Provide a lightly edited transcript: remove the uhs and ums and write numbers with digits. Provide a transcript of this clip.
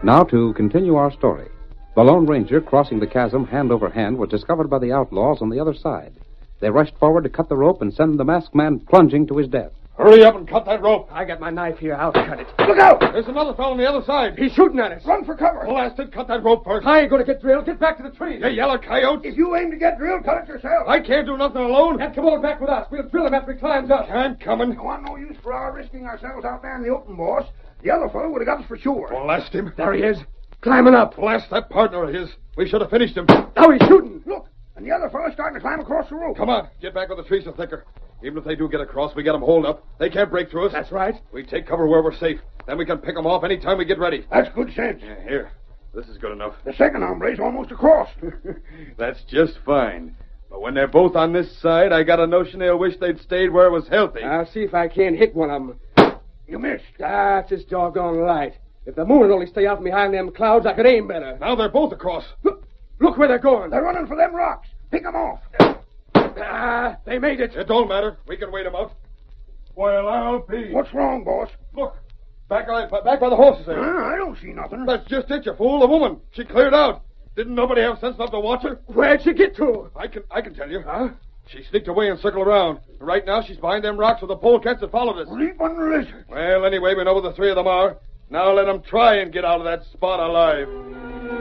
Now to continue our story. The Lone Ranger, crossing the chasm hand over hand, was discovered by the outlaws on the other side. They rushed forward to cut the rope and send the masked man plunging to his death. Hurry up and cut that rope. I got my knife here. I'll cut it. Look out! There's another fellow on the other side. He's shooting at us. Run for cover. Blast it. Cut that rope first. I ain't going to get drilled. Get back to the tree. You yellow coyote. If you aim to get drilled, cut it yourself. I can't do nothing alone. Then come on back with us. We'll drill him after he climbs up. Can't coming. I want no use for our risking ourselves out there in the open, boss. The other fellow would have got us for sure. Blast him. There he is. Climbing up. Blast that partner of his. We should have finished him. Now he's shooting. Look, and the other fellow's starting to climb across the rope. Come on. Get back where the trees are thicker. Even if they do get across, we get them holed up. They can't break through us. That's right. We take cover where we're safe. Then we can pick them off any time we get ready. That's good sense. Yeah, here. This is good enough. The second hombre's almost across. That's just fine. But when they're both on this side, I got a notion they'll wish they'd stayed where it was healthy. I'll see if I can't hit one of them. You missed. That's this doggone light. If the moon would only stay out behind them clouds, I could aim better. Now they're both across. Look where they're going. They're running for them rocks. Pick them off. They made it. It don't matter. We can wait them out. Well, I'll be. What's wrong, boss? Look. Back by the horses there. I don't see nothing. That's just it, you fool. The woman. She cleared out. Didn't nobody have sense enough to watch her? Where'd she get to? I can tell you. Huh? She sneaked away and circled around. Right now, she's behind them rocks with the polecats that followed us. Leaping lizard. Well, anyway, we know where the three of them are. Now let them try and get out of that spot alive.